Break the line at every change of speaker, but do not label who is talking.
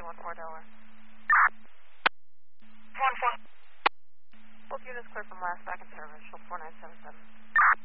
214 Delaware.
1-4.
Both units clear from last back in service. Show 4977.